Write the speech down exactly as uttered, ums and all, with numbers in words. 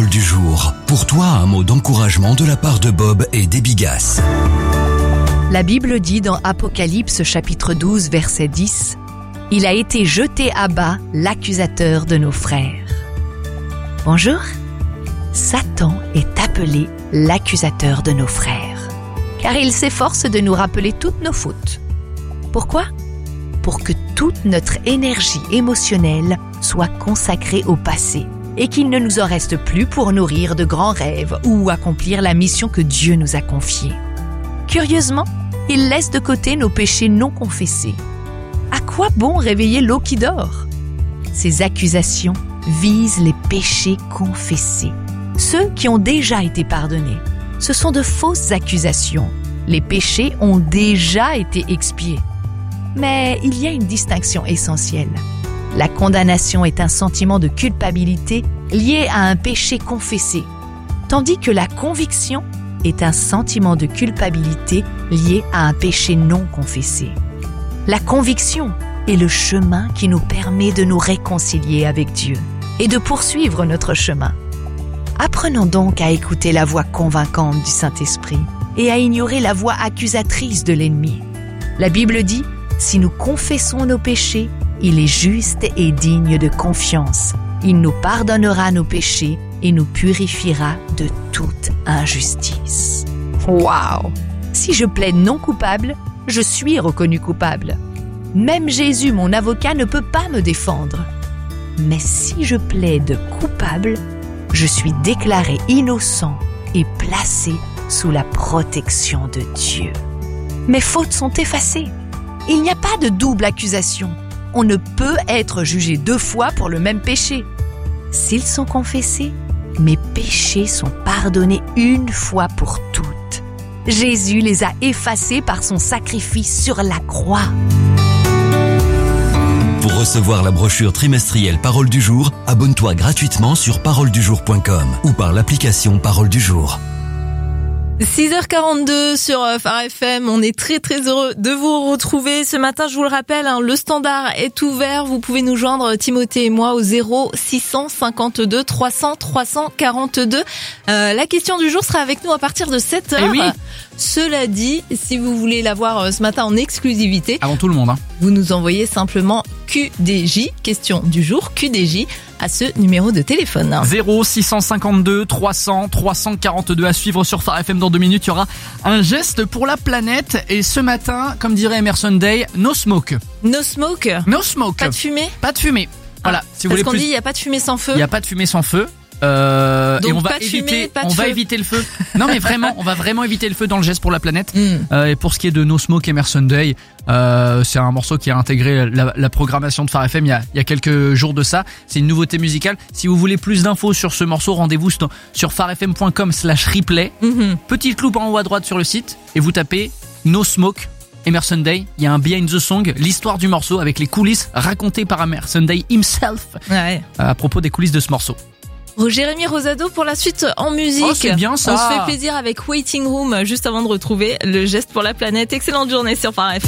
Parole du jour. Pour toi, un mot d'encouragement de la part de Bob et des Bigas. La Bible dit dans Apocalypse chapitre douze verset dix « Il a été jeté à bas l'accusateur de nos frères ». Bonjour, Satan est appelé l'accusateur de nos frères, car il s'efforce de nous rappeler toutes nos fautes. Pourquoi ? Pour que toute notre énergie émotionnelle soit consacrée au passé et qu'il ne nous en reste plus pour nourrir de grands rêves ou accomplir la mission que Dieu nous a confiée. Curieusement, il laisse de côté nos péchés non confessés. À quoi bon réveiller l'eau qui dort ? Ces accusations visent les péchés confessés, ceux qui ont déjà été pardonnés. Ce sont de fausses accusations. Les péchés ont déjà été expiés. Mais il y a une distinction essentielle. La condamnation est un sentiment de culpabilité lié à un péché confessé, tandis que la conviction est un sentiment de culpabilité lié à un péché non confessé. La conviction est le chemin qui nous permet de nous réconcilier avec Dieu et de poursuivre notre chemin. Apprenons donc à écouter la voix convaincante du Saint-Esprit et à ignorer la voix accusatrice de l'ennemi. La Bible dit « Si nous confessons nos péchés, il est juste et digne de confiance. Il nous pardonnera nos péchés et nous purifiera de toute injustice. » Waouh ! Si je plaide non coupable, je suis reconnu coupable. Même Jésus, mon avocat, ne peut pas me défendre. Mais si je plaide coupable, je suis déclaré innocent et placé sous la protection de Dieu. Mes fautes sont effacées. Il n'y a pas de double accusation. On ne peut être jugé deux fois pour le même péché. S'ils sont confessés, mes péchés sont pardonnés une fois pour toutes. Jésus les a effacés par son sacrifice sur la croix. Pour recevoir la brochure trimestrielle Parole du jour, abonne-toi gratuitement sur parole du jour point com ou par l'application Parole du jour. six heures quarante-deux sur Phare F M, on est très très heureux de vous retrouver. Ce matin, je vous le rappelle, hein, le standard est ouvert. Vous pouvez nous joindre, Timothée et moi, au zéro six cent cinquante-deux trois cents trois cent quarante-deux. Euh, la question du jour sera avec nous à partir de sept heures. Eh oui. Cela dit, si vous voulez la voir ce matin en exclusivité, avant tout le monde, hein. Vous nous envoyez simplement Q D J, question du jour, Q D J, à ce numéro de téléphone. zéro six cent cinquante-deux trois cents trois cent quarante-deux à suivre sur Phare F M. Dans deux minutes, il y aura un geste pour la planète. Et ce matin, comme dirait Emerson Day, no smoke. No smoke. No smoke. Pas de fumée. Pas de fumée. Voilà. Ah, si vous parce voulez qu'on plus... dit il n'y a pas de fumée sans feu. Il n'y a pas de fumée sans feu. Euh, Donc et on va pas de éviter, fumée, pas de on va feu. éviter le feu. Non mais vraiment, on va vraiment éviter le feu dans le geste pour la planète. Mm. Euh, et pour ce qui est de No Smoke Emerson Day, euh, c'est un morceau qui a intégré la, la programmation de Phare F M il y, a, il y a quelques jours de ça. C'est une nouveauté musicale. Si vous voulez plus d'infos sur ce morceau, rendez-vous sur, sur pharefm point com slash replay. Mm-hmm. Petite loupe en haut à droite sur le site et vous tapez No Smoke Emerson Day. Il y a un behind the song, l'histoire du morceau avec les coulisses racontées par Emerson Day himself Ouais. à propos des coulisses de ce morceau. Jérémy Rosado pour la suite en musique. Oh, c'est bien ça. On se fait plaisir avec Waiting Room juste avant de retrouver le geste pour la planète. Excellente journée sur Phare F M.